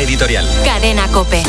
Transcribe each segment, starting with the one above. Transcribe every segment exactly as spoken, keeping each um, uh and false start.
editorial. Cadena COPE.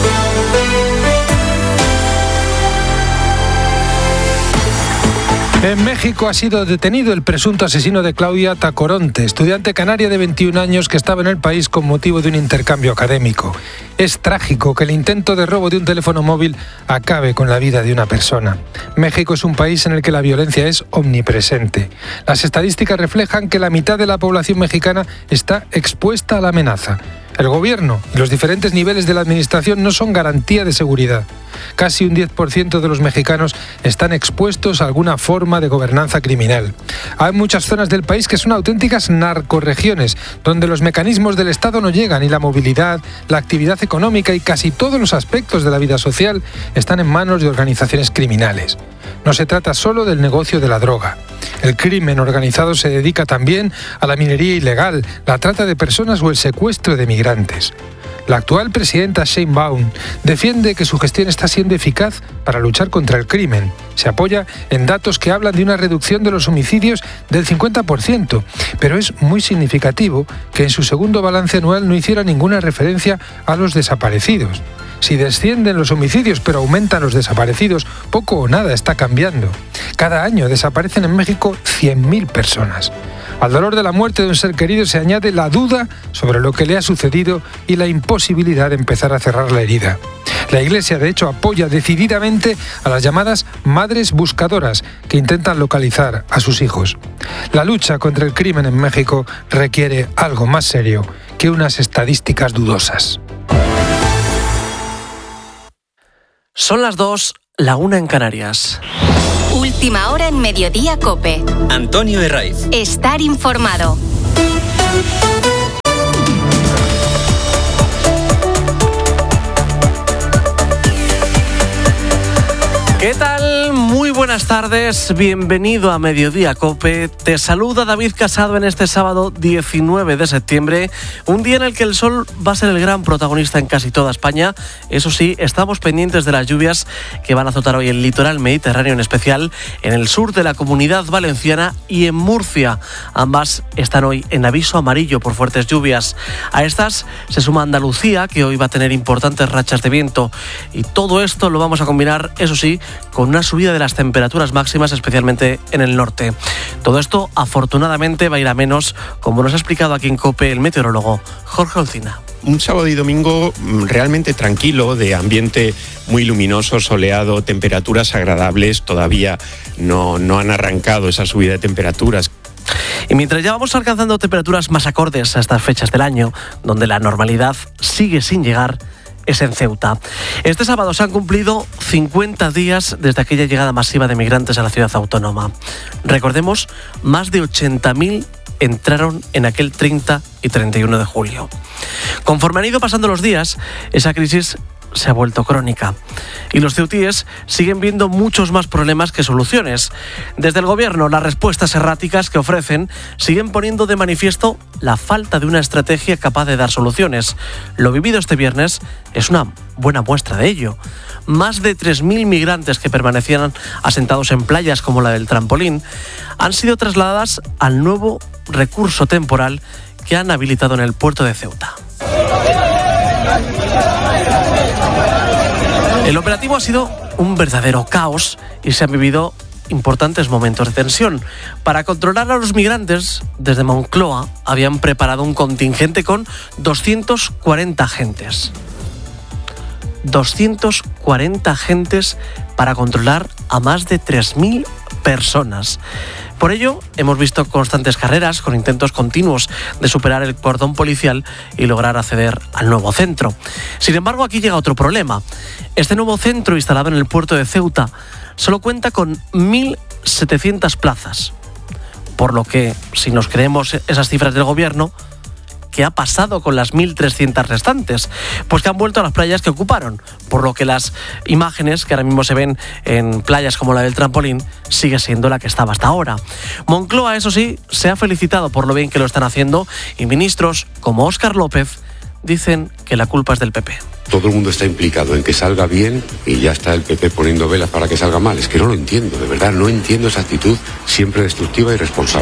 En México ha sido detenido el presunto asesino de Claudia Tacoronte, estudiante canaria de veintiún años que estaba en el país con motivo de un intercambio académico. Es trágico que el intento de robo de un teléfono móvil acabe con la vida de una persona. México es un país en el que la violencia es omnipresente. Las estadísticas reflejan que la mitad de la población mexicana está expuesta a la amenaza. El gobierno y los diferentes niveles de la administración no son garantía de seguridad. Casi un diez por ciento de los mexicanos están expuestos a alguna forma de gobernanza criminal. Hay muchas zonas del país que son auténticas narcorregiones, donde los mecanismos del Estado no llegan y la movilidad, la actividad económica y casi todos los aspectos de la vida social están en manos de organizaciones criminales. No se trata solo del negocio de la droga. El crimen organizado se dedica también a la minería ilegal, la trata de personas o el secuestro de migrantes. La actual presidenta Sheinbaum defiende que su gestión está siendo eficaz para luchar contra el crimen. Se apoya en datos que hablan de una reducción de los homicidios del cincuenta por ciento, pero es muy significativo que en su segundo balance anual no hiciera ninguna referencia a los desaparecidos. Si descienden los homicidios pero aumentan los desaparecidos, poco o nada está cambiando. Cada año desaparecen en México cien mil personas. Al dolor de la muerte de un ser querido se añade la duda sobre lo que le ha sucedido y la imposibilidad de empezar a cerrar la herida. La Iglesia, de hecho, apoya decididamente a las llamadas madres buscadoras que intentan localizar a sus hijos. La lucha contra el crimen en México requiere algo más serio que unas estadísticas dudosas. Son las dos, la una en Canarias. Última hora en Mediodía COPE. Antonio Herraiz. Estar informado. ¿Qué tal? Muy buenas tardes, bienvenido a Mediodía COPE. Te saluda David Casado en este sábado diecinueve de septiembre, un día en el que el sol va a ser el gran protagonista en casi toda España. Eso sí, estamos pendientes de las lluvias que van a azotar hoy el litoral mediterráneo, en especial en el sur de la Comunidad Valenciana y en Murcia. Ambas están hoy en aviso amarillo por fuertes lluvias. A estas se suma Andalucía, que hoy va a tener importantes rachas de viento. Y todo esto lo vamos a combinar, eso sí, con una subida de las temperaturas máximas, especialmente en el norte. Todo esto, afortunadamente, va a ir a menos, como nos ha explicado aquí en COPE el meteorólogo Jorge Olcina. Un sábado y domingo realmente tranquilo, de ambiente muy luminoso, soleado, temperaturas agradables. Todavía no, no han arrancado esa subida de temperaturas. Y mientras ya vamos alcanzando temperaturas más acordes a estas fechas del año, donde la normalidad sigue sin llegar, es en Ceuta. Este sábado se han cumplido cincuenta días desde aquella llegada masiva de migrantes a la ciudad autónoma. Recordemos, más de ochenta mil entraron en aquel treinta y treinta y uno de julio. Conforme han ido pasando los días, esa crisis se ha vuelto crónica. Y los ceutíes siguen viendo muchos más problemas que soluciones. Desde el gobierno, las respuestas erráticas que ofrecen siguen poniendo de manifiesto la falta de una estrategia capaz de dar soluciones. Lo vivido este viernes es una buena muestra de ello. Más de tres mil migrantes que permanecían asentados en playas como la del Trampolín han sido trasladadas al nuevo recurso temporal que han habilitado en el puerto de Ceuta. El operativo ha sido un verdadero caos y se han vivido importantes momentos de tensión. Para controlar a los migrantes, desde Moncloa habían preparado un contingente con doscientos cuarenta agentes. doscientos cuarenta agentes para controlar a más de tres mil personas. Por ello, hemos visto constantes carreras con intentos continuos de superar el cordón policial y lograr acceder al nuevo centro. Sin embargo, aquí llega otro problema. Este nuevo centro, instalado en el puerto de Ceuta, solo cuenta con mil setecientas plazas. Por lo que, si nos creemos esas cifras del gobierno, ¿qué ha pasado con las mil trescientas restantes? Pues que han vuelto a las playas que ocuparon, por lo que las imágenes que ahora mismo se ven en playas como la del Trampolín sigue siendo la que estaba hasta ahora. Moncloa, eso sí, se ha felicitado por lo bien que lo están haciendo y ministros como Óscar López dicen que la culpa es del P P. Todo el mundo está implicado en que salga bien y ya está el P P poniendo velas para que salga mal. Es que no lo entiendo, de verdad, no entiendo esa actitud siempre destructiva y irresponsable.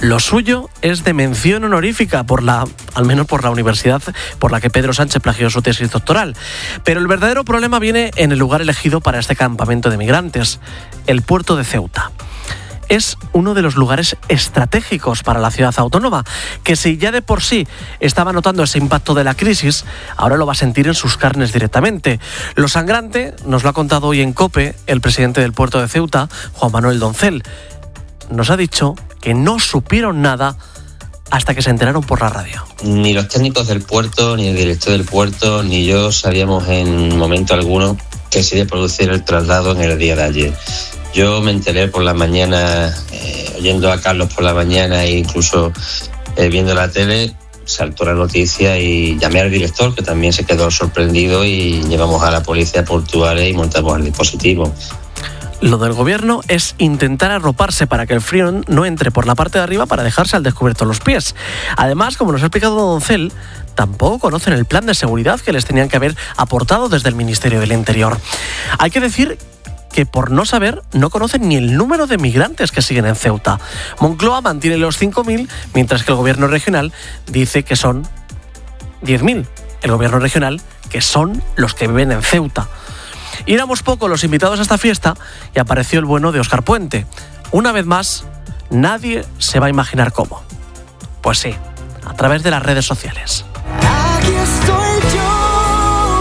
Lo suyo es de mención honorífica, por la, al menos por la universidad por la que Pedro Sánchez plagió su tesis doctoral. Pero el verdadero problema viene en el lugar elegido para este campamento de migrantes, el puerto de Ceuta. Es uno de los lugares estratégicos para la ciudad autónoma, que si ya de por sí estaba notando ese impacto de la crisis, ahora lo va a sentir en sus carnes directamente. Lo sangrante nos lo ha contado hoy en COPE el presidente del puerto de Ceuta, Juan Manuel Doncel. Nos ha dicho que no supieron nada hasta que se enteraron por la radio. Ni los técnicos del puerto, ni el director del puerto, ni yo sabíamos en momento alguno que se iba a producir el traslado en el día de ayer. Yo me enteré por la mañana, eh, oyendo a Carlos por la mañana e incluso eh, viendo la tele, saltó la noticia y llamé al director, que también se quedó sorprendido, y llevamos a la policía portuaria y montamos el dispositivo. Lo del gobierno es intentar arroparse para que el frío no entre por la parte de arriba para dejarse al descubierto los pies. Además, como nos ha explicado Doncel, tampoco conocen el plan de seguridad que les tenían que haber aportado desde el Ministerio del Interior. Hay que decir que por no saber no conocen ni el número de migrantes que siguen en Ceuta. Moncloa mantiene los cinco mil, mientras que el gobierno regional dice que son diez mil. El gobierno regional, que son los que viven en Ceuta. Y éramos pocos los invitados a esta fiesta y apareció el bueno de Óscar Puente. Una vez más, nadie se va a imaginar cómo. Pues sí, a través de las redes sociales. Aquí estoy yo,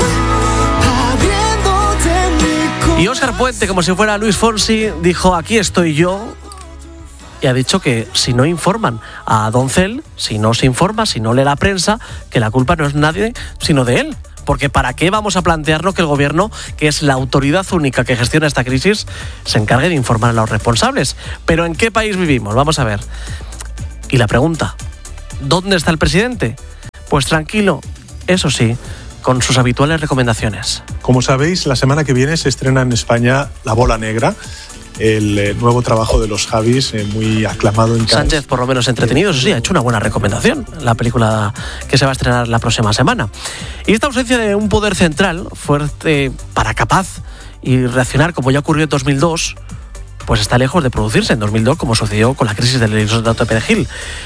abriéndote mi corazón. Y Óscar Puente, como si fuera Luis Fonsi, dijo: aquí estoy yo. Y ha dicho que si no informan a Doncel, si no se informa, si no lee la prensa, que la culpa no es nadie sino de él. Porque ¿para qué vamos a plantearnos que el gobierno, que es la autoridad única que gestiona esta crisis, se encargue de informar a los responsables? ¿Pero en qué país vivimos? Vamos a ver. Y la pregunta, ¿dónde está el presidente? Pues tranquilo, eso sí, con sus habituales recomendaciones. Como sabéis, la semana que viene se estrena en España La Bola Negra, el eh, nuevo trabajo de los Javis, eh, muy aclamado en Cannes. Sánchez, por lo menos entretenido, eso sí, ha hecho una buena recomendación, la película que se va a estrenar la próxima semana. Y esta ausencia de un poder central fuerte para capaz y reaccionar como ya ocurrió en dos mil dos, pues está lejos de producirse en dos mil dos, como sucedió con la crisis del isótopo de Perejil.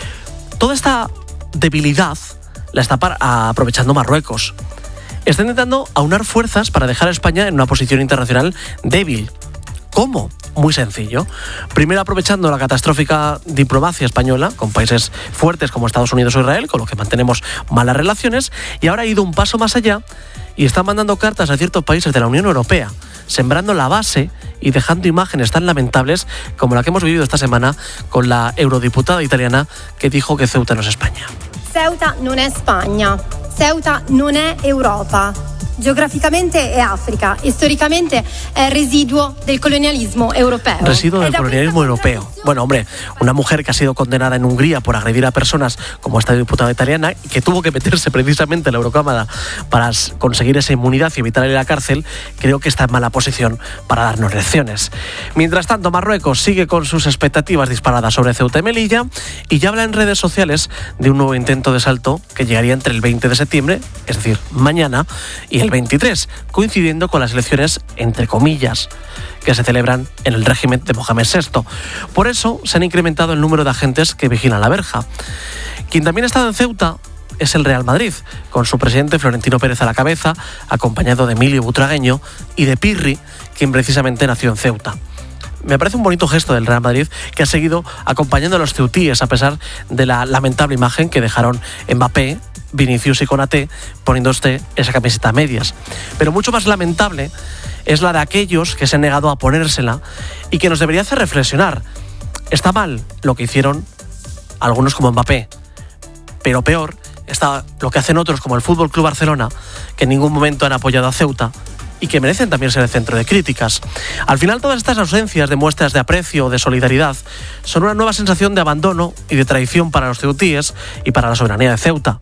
Toda esta debilidad la está par- aprovechando Marruecos. Está intentando aunar fuerzas para dejar a España en una posición internacional débil. ¿Cómo? Muy sencillo. Primero, aprovechando la catastrófica diplomacia española con países fuertes como Estados Unidos o Israel, con los que mantenemos malas relaciones, y ahora ha ido un paso más allá y está mandando cartas a ciertos países de la Unión Europea, sembrando la base y dejando imágenes tan lamentables como la que hemos vivido esta semana con la eurodiputada italiana que dijo que Ceuta no es España. Ceuta non è Spagna, Ceuta non è Europa. Geograficamente è Africa e storicamente è residuo del colonialismo europeo. Residuo del colonialismo europeo. Bueno, hombre, una mujer que ha sido condenada en Hungría por agredir a personas como esta diputada italiana y que tuvo que meterse precisamente en la Eurocámara para conseguir esa inmunidad y evitar ir a la cárcel, creo que está en mala posición para darnos lecciones. Mientras tanto, Marruecos sigue con sus expectativas disparadas sobre Ceuta y Melilla y ya habla en redes sociales de un nuevo intento de asalto que llegaría entre el veinte de septiembre, es decir, mañana, y el veintitrés, coincidiendo con las elecciones, entre comillas, que se celebran en el régimen de Mohamed sexto. Por eso se han incrementado el número de agentes que vigilan la verja. Quien también ha estado en Ceuta es el Real Madrid, con su presidente Florentino Pérez a la cabeza, acompañado de Emilio Butragueño y de Pirri, quien precisamente nació en Ceuta. Me parece un bonito gesto del Real Madrid, que ha seguido acompañando a los ceutíes a pesar de la lamentable imagen que dejaron Mbappé, Vinicius y Konaté poniéndose esa camiseta a medias. Pero mucho más lamentable es la de aquellos que se han negado a ponérsela y que nos debería hacer reflexionar. Está mal lo que hicieron algunos como Mbappé, pero peor está lo que hacen otros como el Fútbol Club Barcelona, que en ningún momento han apoyado a Ceuta y que merecen también ser el centro de críticas. Al final, todas estas ausencias de muestras de aprecio o de solidaridad son una nueva sensación de abandono y de traición para los ceutíes y para la soberanía de Ceuta.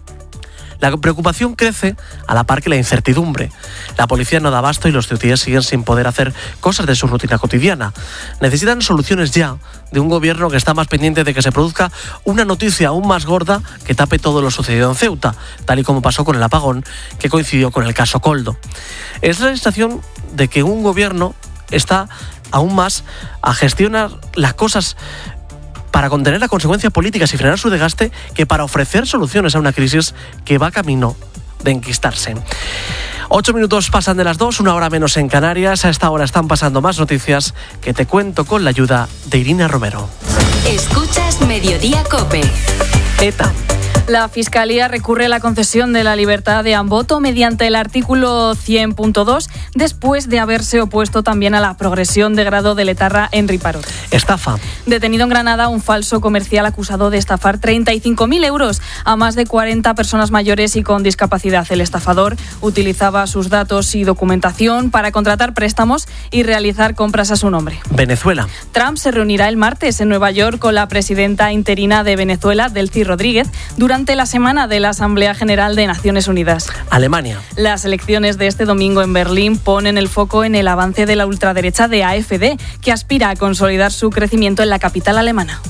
La preocupación crece a la par que la incertidumbre. La policía no da abasto y los ceutíes siguen sin poder hacer cosas de su rutina cotidiana. Necesitan soluciones ya de un gobierno que está más pendiente de que se produzca una noticia aún más gorda que tape todo lo sucedido en Ceuta, tal y como pasó con el apagón que coincidió con el caso Koldo. Es la sensación de que un gobierno está aún más a gestionar las cosas para contener las consecuencias políticas y frenar su desgaste que para ofrecer soluciones a una crisis que va camino de enquistarse. Ocho minutos pasan de las dos, una hora menos en Canarias. A esta hora están pasando más noticias que te cuento con la ayuda de Irina Romero. Escuchas Mediodía COPE. ETA. La Fiscalía recurre a la concesión de la libertad de Amboto mediante el artículo cien punto dos, después de haberse opuesto también a la progresión de grado del etarra Henry Parot. Estafa. Detenido en Granada un falso comercial acusado de estafar treinta y cinco mil euros a más de cuarenta personas mayores y con discapacidad. El estafador utilizaba sus datos y documentación para contratar préstamos y realizar compras a su nombre. Venezuela. Trump se reunirá el martes en Nueva York con la presidenta interina de Venezuela, Delcy Rodríguez, durante la semana de la Asamblea General de Naciones Unidas. Alemania. Las elecciones de este domingo en Berlín ponen el foco en el avance de la ultraderecha de A F D, que aspira a consolidar su crecimiento en la capital alemana.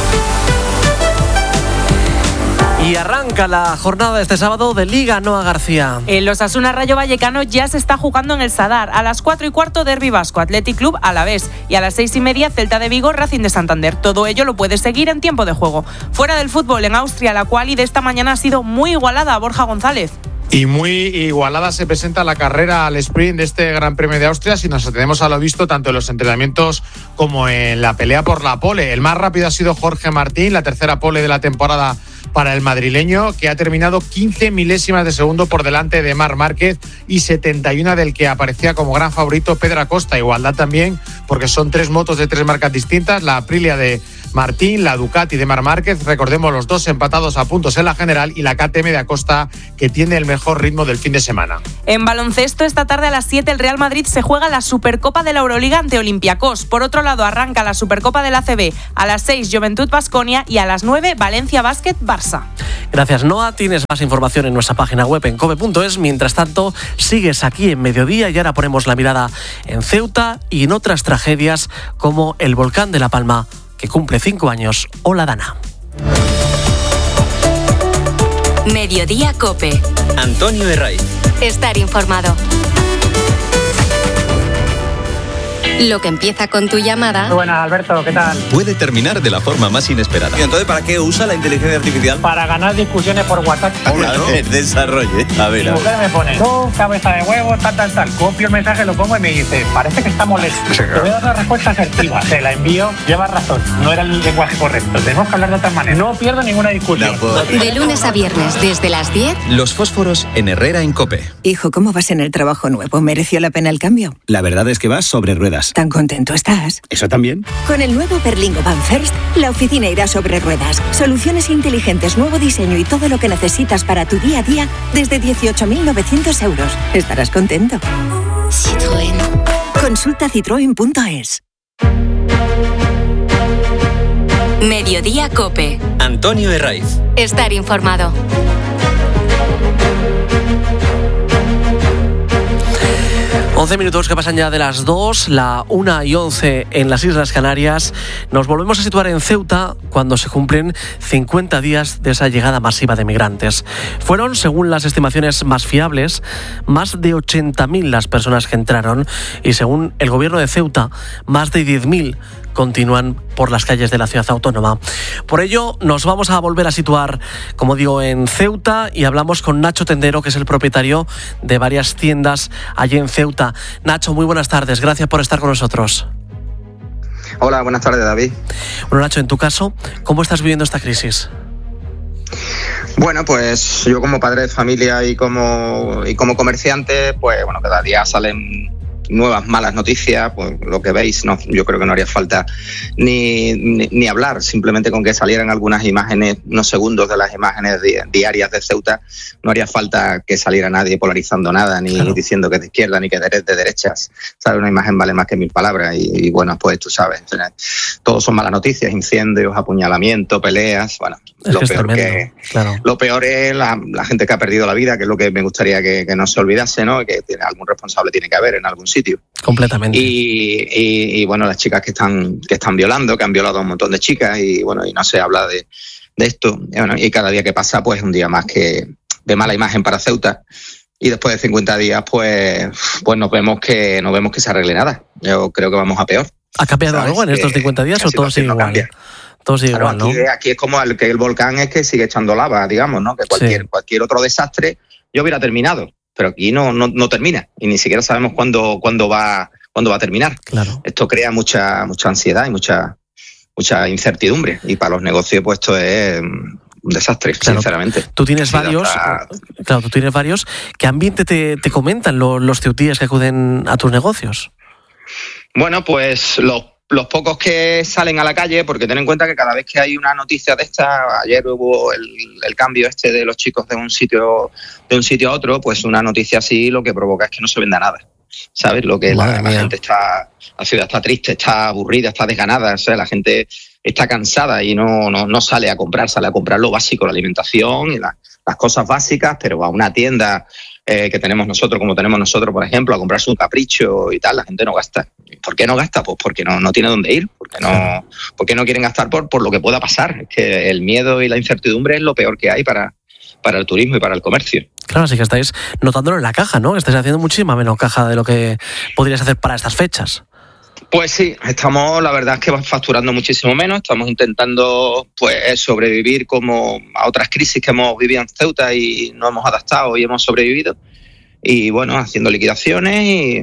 Y arranca la jornada de este sábado de Liga Noa García. El Osasuna Rayo Vallecano ya se está jugando en el Sadar. A las cuatro y cuarto, Derbi Vasco, Athletic Club Alavés. Y a las seis y media, Celta de Vigo, Racing de Santander. Todo ello lo puedes seguir en tiempo de juego. Fuera del fútbol, en Austria, la quali de esta mañana ha sido muy igualada. Borja González. Y muy igualada se presenta la carrera al sprint de este Gran Premio de Austria si nos atendemos a lo visto tanto en los entrenamientos como en la pelea por la pole. El más rápido ha sido Jorge Martín, la tercera pole de la temporada para el madrileño, que ha terminado quince milésimas de segundo por delante de Marc Márquez y setenta y uno del que aparecía como gran favorito Pedro Acosta. Igualdad también porque son tres motos de tres marcas distintas, la Aprilia de Martín, la Ducati de Marc Márquez, recordemos los dos empatados a puntos en la general, y la K T M de Acosta, que tiene el mejor ritmo del fin de semana. En baloncesto, esta tarde a las siete el Real Madrid se juega la Supercopa de la Euroliga ante Olympiacos. Por otro lado, arranca la Supercopa de la A C B. A las seis Juventud Baskonia y a las nueve Valencia Basket Barça. Gracias, Noa. Tienes más información en nuestra página web en cope punto es. Mientras tanto, sigues aquí en Mediodía y ahora ponemos la mirada en Ceuta y en otras tragedias como el volcán de La Palma, que cumple cinco años, o la Dana. Mediodía COPE. Antonio Herraiz. Estar informado. Lo que empieza con tu llamada. Muy buenas, Alberto, ¿qué tal? Puede terminar de la forma más inesperada. ¿Y entonces para qué usa la inteligencia artificial? Para ganar discusiones por WhatsApp. Hola, no. Desarrolle. A ver, Mi a mujer ver. me pone, tú, cabeza de huevo, tal, tal, tal. Copio el mensaje, lo pongo y me dice, parece que está molesto. Sí, claro. Te voy a dar una respuesta asertiva. Te la envío, llevas razón. No era el lenguaje correcto. Tenemos que hablar de otra manera. No pierdo ninguna discusión. De lunes a viernes, desde las diez. Los fósforos en Herrera en COPE. Hijo, ¿cómo vas en el trabajo nuevo? ¿Mereció la pena el cambio? La verdad es que vas sobre ruedas. ¿Tan contento estás? ¿Eso también? Con el nuevo Berlingo Van First, la oficina irá sobre ruedas. Soluciones inteligentes, nuevo diseño y todo lo que necesitas para tu día a día desde dieciocho mil novecientos euros. Estarás contento. Citroën. Consulta citroen punto es. Mediodía COPE. Antonio Herraiz. Estar informado. once minutos que pasan ya de las dos, la una y once en las Islas Canarias. Nos volvemos a situar en Ceuta cuando se cumplen cincuenta días de esa llegada masiva de migrantes. Fueron, según las estimaciones más fiables, más de ochenta mil las personas que entraron y, según el gobierno de Ceuta, más de diez mil continúan por las calles de la ciudad autónoma. Por ello, nos vamos a volver a situar, como digo, en Ceuta y hablamos con Nacho Tendero, que es el propietario de varias tiendas allí en Ceuta. Nacho, muy buenas tardes. Gracias por estar con nosotros. Hola, buenas tardes, David. Bueno, Nacho, en tu caso, ¿cómo estás viviendo esta crisis? Bueno, pues yo como padre de familia y como, y como comerciante, pues bueno, cada día salen nuevas malas noticias, pues lo que veis, no, yo creo que no haría falta ni, ni, ni hablar, simplemente con que salieran algunas imágenes, unos segundos de las imágenes di, diarias de Ceuta, no haría falta que saliera nadie polarizando nada, ni claro. diciendo que es de izquierda, ni que es de derechas, ¿sabes? Una imagen vale más que mil palabras y, y bueno, pues tú sabes, todos son malas noticias, incendios, apuñalamientos, peleas, bueno, es lo que peor es que claro. lo peor es la, la gente que ha perdido la vida, que es lo que me gustaría que, que no se olvidase, ¿no? Que tiene, algún responsable tiene que haber en algún sitio. Completamente. Y, y, y bueno, las chicas que están que están violando, que han violado a un montón de chicas y bueno, y no se habla de, de esto. Y, bueno, y cada día que pasa, pues un día más que de mala imagen para Ceuta. Y después de cincuenta días, pues, pues nos vemos que no vemos que se arregle nada. Yo creo que vamos a peor. ¿Ha cambiado algo en estos cincuenta días o todo sigue igual? Cambia. Todo sigue claro, igual, ¿no? aquí, aquí es como el, que el volcán es que sigue echando lava, digamos, ¿no? Que cualquier, Sí. cualquier otro desastre ya hubiera terminado, pero aquí no, no, no termina y ni siquiera sabemos cuándo, cuándo, va, cuándo va a terminar. Claro. Esto crea mucha, mucha ansiedad y mucha, mucha incertidumbre y para los negocios pues esto es un desastre, Claro. sinceramente. Tú tienes Sí, varios, hasta- claro, tú tienes varios. ¿Qué ambiente te, te comentan los, los ceutíes que acuden a tus negocios? Bueno, pues los, los pocos que salen a la calle, porque ten en cuenta que cada vez que hay una noticia de esta, ayer hubo el, el cambio este de los chicos de un sitio de un sitio a otro, pues una noticia así lo que provoca es que no se venda nada. ¿Sabes? Lo que la, la gente está, la ciudad está triste, está aburrida, está desganada, o sea, la gente está cansada y no, no, no sale a comprar, sale a comprar lo básico, la alimentación y la, las cosas básicas, pero a una tienda eh, que tenemos nosotros, como tenemos nosotros, por ejemplo, a comprarse un capricho y tal, la gente no gasta. ¿Por qué no gasta? Pues porque no, no tiene dónde ir, porque no, porque no quieren gastar por, por lo que pueda pasar. Es que el miedo y la incertidumbre es lo peor que hay para, para el turismo y para el comercio. Claro, así que estáis notándolo en la caja, ¿no? Estáis haciendo muchísima menos caja de lo que podrías hacer para estas fechas. Pues sí, estamos, la verdad es que facturando muchísimo menos, estamos intentando pues sobrevivir como a otras crisis que hemos vivido en Ceuta y no hemos adaptado y hemos sobrevivido. Y bueno, haciendo liquidaciones y,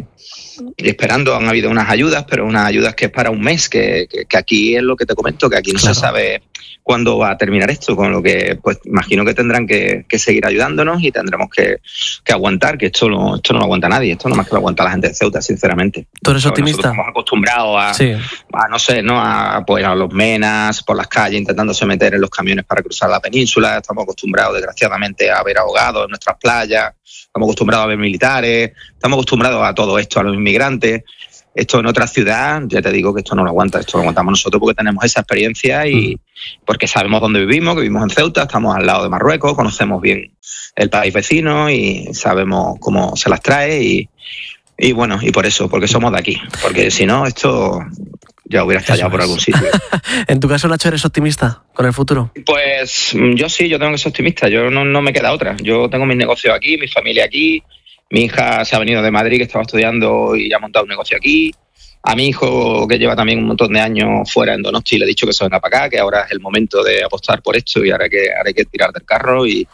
y esperando, han habido unas ayudas, pero unas ayudas que es para un mes, que, que, que aquí es lo que te comento, que aquí no Claro. se sabe cuándo va a terminar esto, con lo que pues imagino que tendrán que, que seguir ayudándonos y tendremos que, que aguantar, que esto no, esto no lo aguanta nadie, esto no más que lo aguanta la gente de Ceuta, sinceramente. ¿Tú eres Nosotros optimista? Estamos acostumbrados a, Sí. a, no sé, ¿no? A, pues, a los menas por las calles intentándose meter en los camiones para cruzar la península, estamos acostumbrados desgraciadamente a ver ahogados en nuestras playas, estamos acostumbrados a ver militares, estamos acostumbrados a todo esto, a los inmigrantes. Esto en otra ciudad, ya te digo que esto no lo aguanta, esto lo aguantamos nosotros porque tenemos esa experiencia y porque sabemos dónde vivimos, que vivimos en Ceuta, estamos al lado de Marruecos, conocemos bien el país vecino y sabemos cómo se las trae y, y bueno, y por eso, porque somos de aquí, porque si no, esto ya hubiera estallado por algún sitio. En tu caso, Nacho, ¿eres optimista con el futuro? Pues yo sí, yo tengo que ser optimista, yo no, no me queda otra. Yo tengo mis negocios aquí, mi familia aquí, mi hija se ha venido de Madrid, que estaba estudiando y ha montado un negocio aquí. A mi hijo, que lleva también un montón de años fuera en Donosti, le he dicho que se venga para acá, que ahora es el momento de apostar por esto y ahora hay que, ahora hay que tirar del carro y,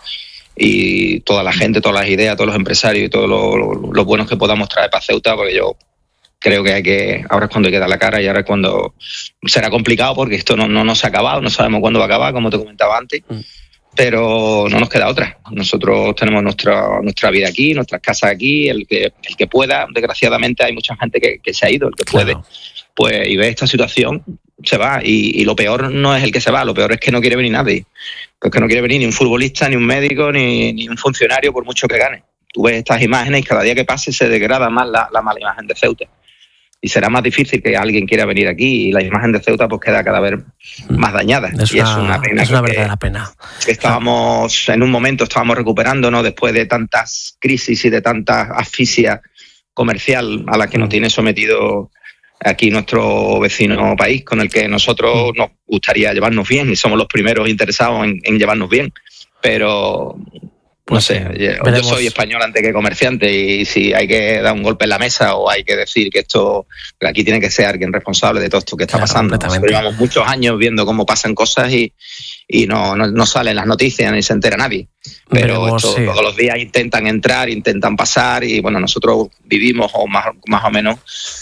y toda la gente, todas las ideas, todos los empresarios y todos los lo, lo buenos que podamos traer para Ceuta, porque yo creo que hay que, ahora es cuando hay que dar la cara y ahora es cuando será complicado porque esto no, no, no se ha acabado, no sabemos cuándo va a acabar, como te comentaba antes, mm. pero no nos queda otra. Nosotros tenemos nuestra nuestra vida aquí, nuestras casas aquí, el que el que pueda, desgraciadamente hay mucha gente que, que se ha ido, el que puede, claro. pues y ve esta situación, se va, y, y lo peor no es el que se va, lo peor es que no quiere venir nadie, es que no quiere venir ni un futbolista, ni un médico, ni, ni un funcionario, por mucho que gane. Tú ves estas imágenes y cada día que pase se degrada más la, la mala imagen de Ceuta. Y será más difícil que alguien quiera venir aquí y la imagen de Ceuta pues queda cada vez más dañada. Es y una, es una pena. Es una que, verdadera pena. Que estábamos, en un momento estábamos recuperándonos después de tantas crisis y de tanta asfixia comercial a la que nos tiene sometido aquí nuestro vecino país, con el que nosotros nos gustaría llevarnos bien y somos los primeros interesados en, en llevarnos bien. Pero... No sé, yo, yo soy español antes que comerciante y si hay que dar un golpe en la mesa o hay que decir que esto, que aquí tiene que ser alguien responsable de todo esto que está claro, pasando. Nosotros llevamos muchos años viendo cómo pasan cosas y, y no, no, no salen las noticias ni se entera nadie. Pero Veremos, esto, sí. todos los días intentan entrar, intentan pasar y bueno, nosotros vivimos o más, más o menos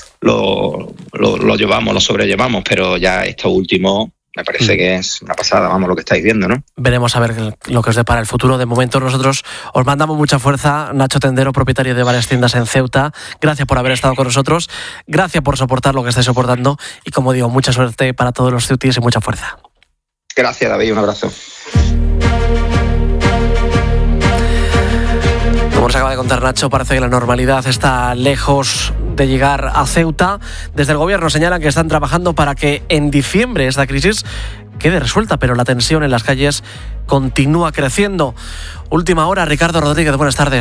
lo, lo, lo llevamos, lo sobrellevamos, pero ya esto último... Me parece que es una pasada, vamos, lo que estáis viendo, ¿no? Veremos a ver lo que os depara el futuro. De momento nosotros os mandamos mucha fuerza. Nacho Tendero, propietario de varias tiendas en Ceuta, gracias por haber estado con nosotros, gracias por soportar lo que estáis soportando y, como digo, mucha suerte para todos los ceutíes y mucha fuerza. Gracias, David, un abrazo. Como nos acaba de contar Nacho, parece que la normalidad está lejos de llegar a Ceuta. Desde el gobierno señalan que están trabajando para que en diciembre esta crisis quede resuelta, pero la tensión en las calles continúa creciendo. Última hora, Ricardo Rodríguez, buenas tardes.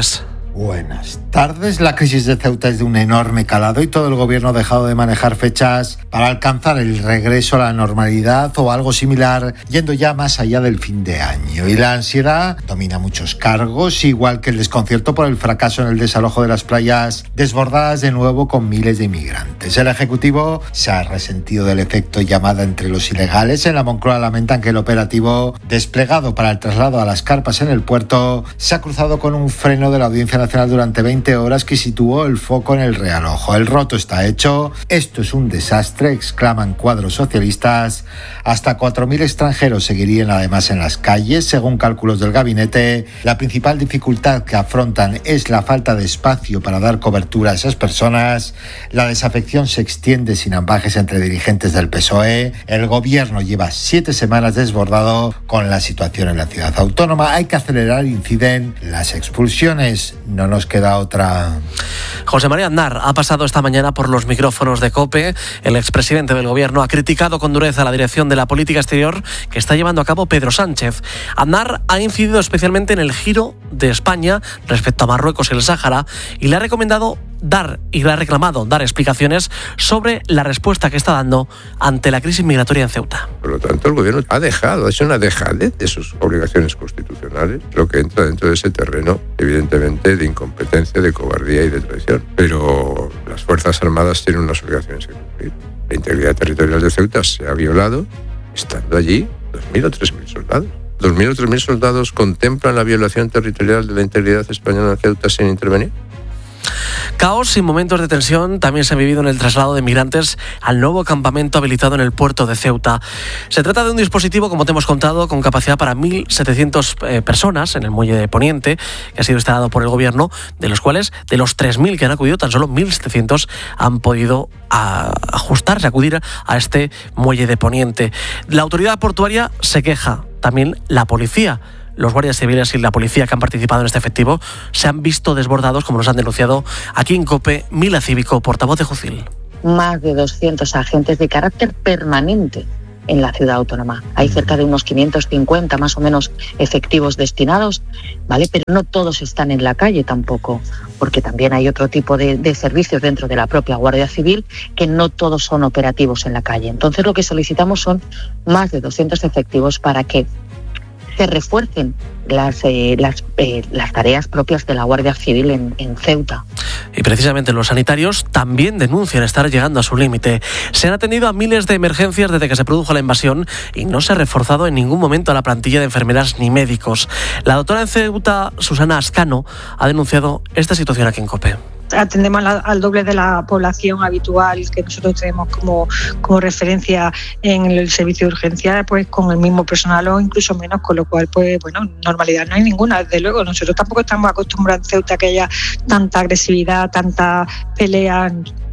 Buenas tardes. La crisis de Ceuta es de un enorme calado y todo el gobierno ha dejado de manejar fechas para alcanzar el regreso a la normalidad o algo similar, yendo ya más allá del fin de año. Y la ansiedad domina muchos cargos, igual que el desconcierto por el fracaso en el desalojo de las playas desbordadas de nuevo con miles de inmigrantes. El Ejecutivo se ha resentido del efecto llamada entre los ilegales. En la Moncloa lamentan que el operativo desplegado para el traslado a las carpas en el puerto se ha cruzado con un freno de la Audiencia Nacional durante veinte horas que situó el foco en el realojo. El roto está hecho, esto es un desastre, exclaman cuadros socialistas. Hasta cuatro mil extranjeros seguirían además en las calles. Según cálculos del gabinete, la principal dificultad que afrontan es la falta de espacio para dar cobertura a esas personas. La desafección se extiende sin ambajes entre dirigentes del P S O E. El gobierno lleva siete semanas desbordado con la situación en la ciudad autónoma. Hay que acelerar, inciden las expulsiones. No nos queda otra. José María Aznar ha pasado esta mañana por los micrófonos de COPE. El expresidente del gobierno ha criticado con dureza la dirección de la política exterior que está llevando a cabo Pedro Sánchez. Aznar ha incidido especialmente en el giro de España respecto a Marruecos y el Sáhara y le ha recomendado dar y le ha reclamado dar explicaciones sobre la respuesta que está dando ante la crisis migratoria en Ceuta. Por lo tanto, el gobierno ha dejado, ha hecho una dejadez de sus obligaciones constitucionales, lo que entra dentro de ese terreno, evidentemente, de incompetencia, de cobardía y de traición. Pero las Fuerzas Armadas tienen unas obligaciones que cumplir. La integridad territorial de Ceuta se ha violado estando allí dos mil o tres mil soldados. dos mil o tres mil soldados contemplan la violación territorial de la integridad española en Ceuta sin intervenir. Caos y momentos de tensión también se han vivido en el traslado de migrantes al nuevo campamento habilitado en el puerto de Ceuta. Se trata de un dispositivo, como te hemos contado, con capacidad para mil setecientas eh, personas en el muelle de Poniente, que ha sido instalado por el gobierno, de los cuales, de los tres mil que han acudido, tan solo mil setecientos han podido a, ajustarse, acudir a este muelle de Poniente. La autoridad portuaria se queja, también la policía. Los guardias civiles y la policía que han participado en este efectivo se han visto desbordados, como nos han denunciado aquí en COPE Mila Cívico, portavoz de Jucil. Más de doscientos agentes de carácter permanente en la ciudad autónoma. Hay cerca de unos quinientos cincuenta más o menos efectivos destinados, ¿vale? Pero no todos están en la calle tampoco, porque también hay otro tipo de, de servicios dentro de la propia Guardia Civil que no todos son operativos en la calle. Entonces lo que solicitamos son más de doscientos efectivos para que se refuercen las, eh, las, eh, las tareas propias de la Guardia Civil en, en Ceuta. Y precisamente los sanitarios también denuncian estar llegando a su límite. Se han atendido a miles de emergencias desde que se produjo la invasión y no se ha reforzado en ningún momento a la plantilla de enfermeras ni médicos. La doctora en Ceuta, Susana Ascano, ha denunciado esta situación aquí en COPE. Atendemos al doble de la población habitual que nosotros tenemos como, como referencia en el servicio de urgencia, pues con el mismo personal o incluso menos, con lo cual, pues bueno, normalidad no hay ninguna. Desde luego, nosotros tampoco estamos acostumbrados en Ceuta a que haya tanta agresividad, tanta pelea.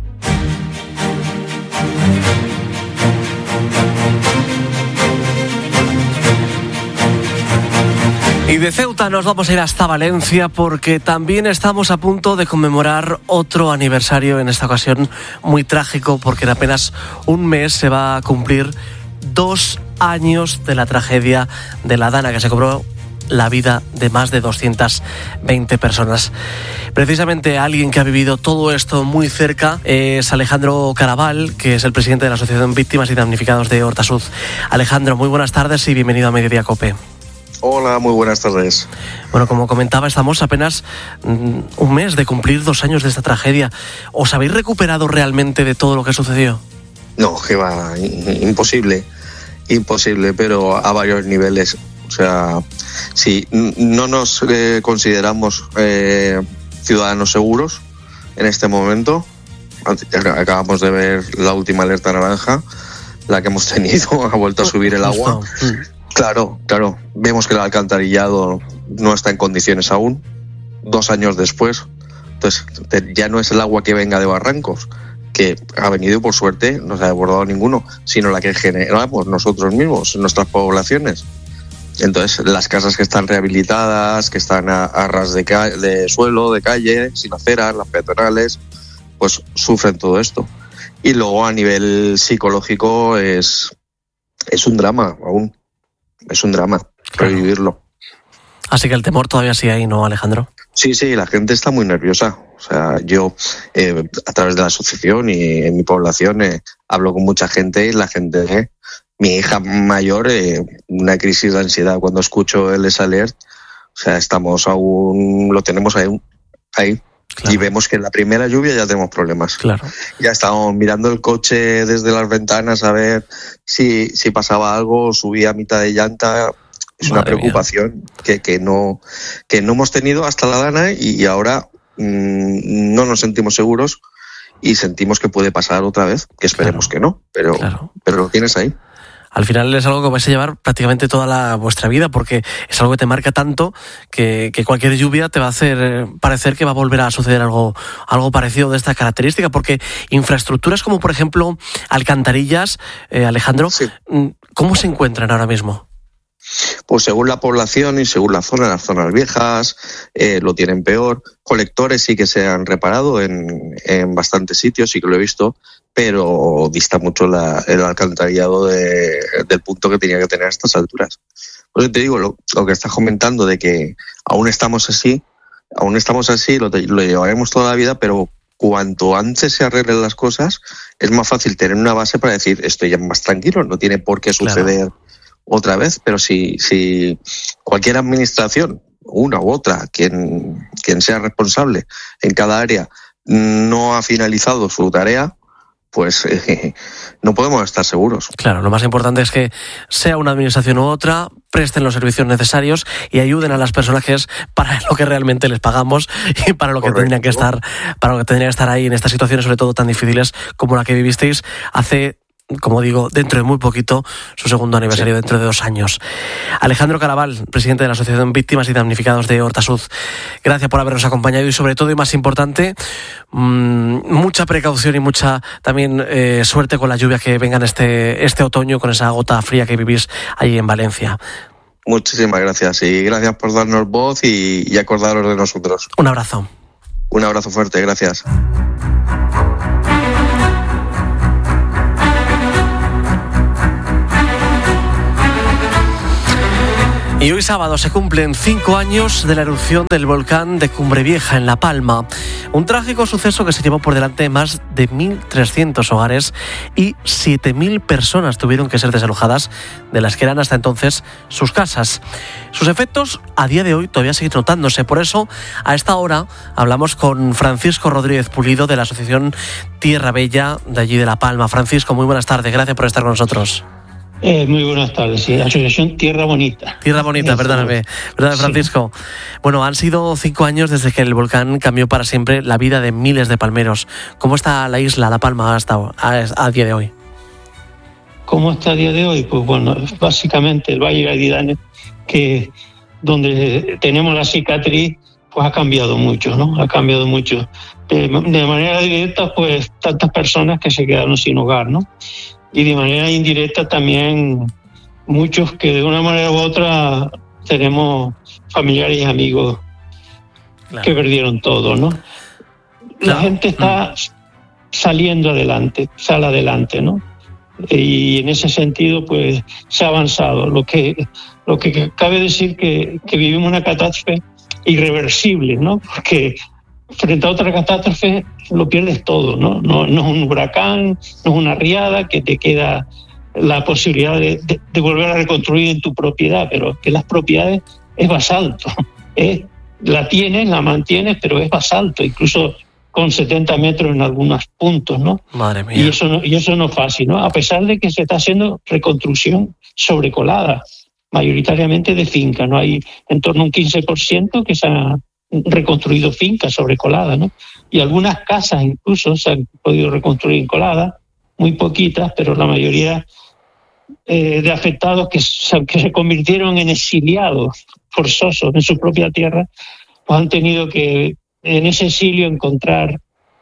Y de Ceuta nos vamos a ir hasta Valencia porque también estamos a punto de conmemorar otro aniversario, en esta ocasión muy trágico, porque en apenas un mes se va a cumplir dos años de la tragedia de la Dana, que se cobró la vida de más de doscientas veinte personas. Precisamente alguien que ha vivido todo esto muy cerca es Alejandro Caraval, que es el presidente de la Asociación Víctimas y Damnificados de Hortasud. Alejandro, muy buenas tardes y bienvenido a Mediodía COPE. Hola, muy buenas tardes. Bueno, como comentaba, estamos apenas mm, un mes de cumplir dos años de esta tragedia. ¿Os habéis recuperado realmente de todo lo que sucedió? No, que va, imposible, imposible, pero a varios niveles. O sea, si no nos eh, consideramos eh, ciudadanos seguros en este momento, acabamos de ver la última alerta naranja, la que hemos tenido, ha vuelto a subir el agua. Claro, claro, vemos que el alcantarillado no está en condiciones aún, dos años después. Entonces, ya no es el agua que venga de Barrancos, que ha venido y por suerte no se ha desbordado ninguno, sino la que generamos nosotros mismos en nuestras poblaciones. Entonces, las casas que están rehabilitadas, que están a, a ras de, ca- de suelo, de calle, sin aceras, las peatonales, pues sufren todo esto. Y luego a nivel psicológico es, es un drama aún. Es un drama revivirlo. Así que el temor todavía sigue ahí, ¿no, Alejandro? Sí, sí, la gente está muy nerviosa. O sea, yo eh, a través de la asociación y en mi población eh, hablo con mucha gente y la gente, eh, mi hija mayor, eh, una crisis de ansiedad cuando escucho el S-Alert. O sea, estamos aún, lo tenemos ahí, ahí. Claro. Y vemos que en la primera lluvia ya tenemos problemas. Claro. Ya estamos mirando el coche desde las ventanas a ver si, si pasaba algo, subía a mitad de llanta. Es Madre una preocupación que, que, no, que no hemos tenido hasta la dana y ahora mmm, no nos sentimos seguros y sentimos que puede pasar otra vez, que esperemos claro. que no, pero, claro. pero lo tienes ahí. Al final es algo que vais a llevar prácticamente toda la, vuestra vida, porque es algo que te marca tanto que, que cualquier lluvia te va a hacer parecer que va a volver a suceder algo, algo parecido de esta característica, porque infraestructuras como por ejemplo alcantarillas, eh, Alejandro, sí. ¿cómo se encuentran ahora mismo? Pues según la población y según la zona, las zonas viejas eh, lo tienen peor. Colectores sí que se han reparado en, en bastantes sitios, sí que lo he visto, pero dista mucho la, el alcantarillado de, del punto que tenía que tener a estas alturas. Por eso te digo, lo, lo que estás comentando de que aún estamos así, aún estamos así, lo, lo llevaremos toda la vida, pero cuanto antes se arreglen las cosas, es más fácil tener una base para decir estoy ya más tranquilo, no tiene por qué suceder claro. otra vez, pero si, si cualquier administración, una u otra, quien, quien sea responsable en cada área, no ha finalizado su tarea, pues eh, no podemos estar seguros. Claro, lo más importante es que sea una administración u otra, presten los servicios necesarios y ayuden a las personas, que es para lo que realmente les pagamos y para lo que Correcto. tendrían que estar, para lo que tendrían que estar ahí en estas situaciones, sobre todo tan difíciles como la que vivisteis hace, como digo, dentro de muy poquito, su segundo aniversario, sí. dentro de dos años. Alejandro Caraval, presidente de la Asociación Víctimas y Damnificados de Hortasuz, gracias por habernos acompañado y sobre todo, y más importante, mmm, mucha precaución y mucha también eh, suerte con las lluvias que vengan este, este otoño, con esa gota fría que vivís ahí en Valencia. Muchísimas gracias y gracias por darnos voz y, y acordaros de nosotros. Un abrazo. Un abrazo fuerte, gracias. Y hoy sábado se cumplen cinco años de la erupción del volcán de Cumbre Vieja en La Palma. Un trágico suceso que se llevó por delante más de mil trescientos hogares y siete mil personas tuvieron que ser desalojadas de las que eran hasta entonces sus casas. Sus efectos a día de hoy todavía siguen notándose. Por eso, a esta hora hablamos con Francisco Rodríguez Pulido de la Asociación Tierra Bella de allí de La Palma. Francisco, muy buenas tardes. Gracias por estar con nosotros. Eh, muy buenas tardes, sí. Asociación Tierra Bonita. Tierra Bonita, Eso. perdóname. Perdóname, Francisco. Sí. Bueno, han sido cinco años desde que el volcán cambió para siempre la vida de miles de palmeros. ¿Cómo está la isla, La Palma, hasta a, a día de hoy? ¿Cómo está a día de hoy? Pues bueno, básicamente el Valle Gaididane, que donde tenemos la cicatriz, pues ha cambiado mucho, ¿no? Ha cambiado mucho. De, de manera directa, pues tantas personas que se quedaron sin hogar, ¿no? Y de manera indirecta también muchos que de una manera u otra tenemos familiares y amigos claro. que perdieron todo, ¿no? La claro. gente está saliendo adelante, sale adelante, ¿no? Y en ese sentido, pues, se ha avanzado. Lo que, lo que cabe decir que, que vivimos una catástrofe irreversible, ¿no? Porque frente a otra catástrofe lo pierdes todo, ¿no? No, no es un huracán, no es una riada que te queda la posibilidad de, de, de volver a reconstruir en tu propiedad, pero que las propiedades es basalto, ¿eh? La tienes, la mantienes, pero es basalto, incluso con setenta metros en algunos puntos, ¿no? Madre mía. Y eso no, y eso no es fácil, ¿no? A pesar de que se está haciendo reconstrucción sobrecolada, mayoritariamente de finca, ¿no? Hay en torno a un quince por ciento que se ha reconstruido fincas sobre colada, ¿no? Y algunas casas incluso se han podido reconstruir en colada, muy poquitas, pero la mayoría eh, de afectados que se, que se convirtieron en exiliados forzosos en su propia tierra, pues han tenido que en ese exilio encontrar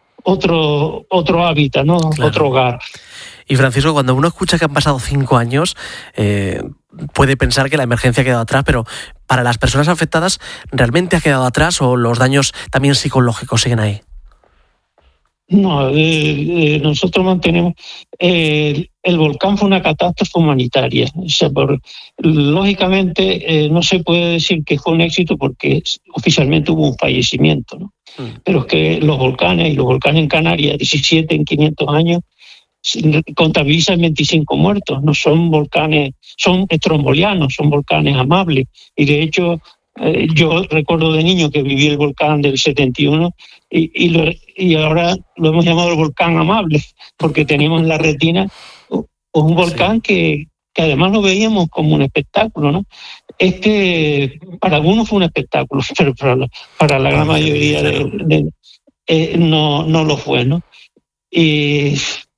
otro, otro hábitat, ¿no? Claro. Otro hogar. Y Francisco, cuando uno escucha que han pasado cinco años, eh, puede pensar que la emergencia ha quedado atrás, pero para las personas afectadas, ¿realmente ha quedado atrás o los daños también psicológicos siguen ahí? No, eh, eh, nosotros mantenemos. Eh, el volcán fue una catástrofe humanitaria. O sea, por, lógicamente, eh, no se puede decir que fue un éxito porque oficialmente hubo un fallecimiento, ¿no? Mm. Pero es que los volcanes, y los volcanes en Canarias, diecisiete en quinientos años, contabilizan veinticinco muertos. No son volcanes, son estrombolianos, son volcanes amables. Y de hecho, eh, yo recuerdo de niño que viví el volcán del setenta y uno y, y, lo, y ahora lo hemos llamado el volcán amable, porque teníamos en la retina un volcán sí. que, que además lo veíamos como un espectáculo, ¿no? Este, para algunos fue un espectáculo, pero para la, para la gran mayoría de, de, eh, no, no lo fue, ¿no? Y...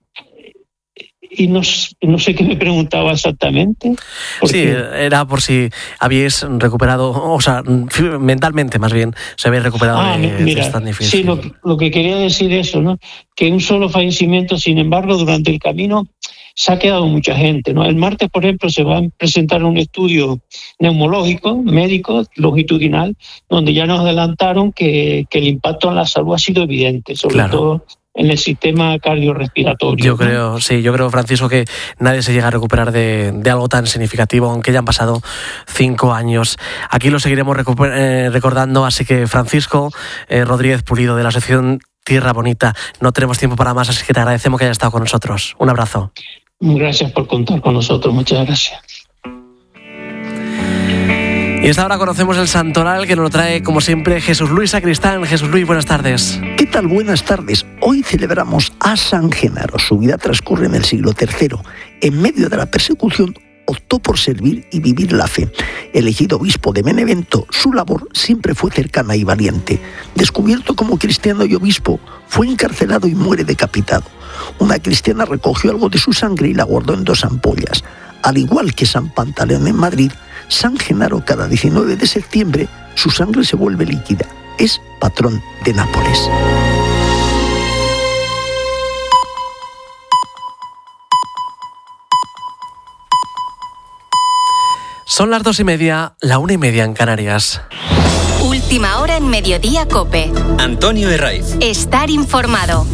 Y no, no sé qué me preguntaba exactamente. Sí, era por si habíais recuperado, o sea, mentalmente más bien, se habéis recuperado ah, de, mira, de tan difícil. Sí, lo, lo que quería decir eso, ¿no? Que un solo fallecimiento, sin embargo, durante el camino se ha quedado mucha gente, ¿no? El martes, por ejemplo, se va a presentar un estudio neumológico, médico, longitudinal, donde ya nos adelantaron que, que el impacto en la salud ha sido evidente, sobre claro. todo en el sistema cardiorrespiratorio. Yo creo, ¿no? sí, yo creo, Francisco, que nadie se llega a recuperar de, de algo tan significativo, aunque ya han pasado cinco años. Aquí lo seguiremos recuper- eh, recordando, así que Francisco eh, Rodríguez Pulido, de la Asociación Tierra Bonita, no tenemos tiempo para más, así que te agradecemos que hayas estado con nosotros. Un abrazo. Gracias por contar con nosotros, muchas gracias. Y esta hora conocemos el santoral que nos lo trae, como siempre, Jesús Luis Sacristán. Jesús Luis, buenas tardes. ¿Qué tal? Buenas tardes. Hoy celebramos a San Genaro. Su vida transcurre en el siglo tercero. En medio de la persecución, optó por servir y vivir la fe. Elegido obispo de Benevento, su labor siempre fue cercana y valiente. Descubierto como cristiano y obispo, fue encarcelado y muere decapitado. Una cristiana recogió algo de su sangre y la guardó en dos ampollas. Al igual que San Pantaleón en Madrid, San Genaro cada diecinueve de septiembre su sangre se vuelve líquida. Es patrón de Nápoles. Son las dos y media, la una y media en Canarias. Última hora en Mediodía COPE. Antonio Herraiz. Estar informado.